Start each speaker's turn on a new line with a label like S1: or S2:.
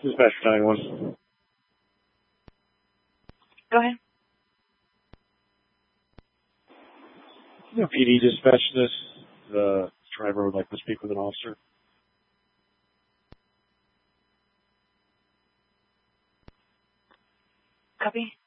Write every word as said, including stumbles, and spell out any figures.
S1: Dispatch ninety-one.
S2: Go ahead.
S1: Yeah, P D dispatch this. The driver would like to speak with an officer.
S2: Copy.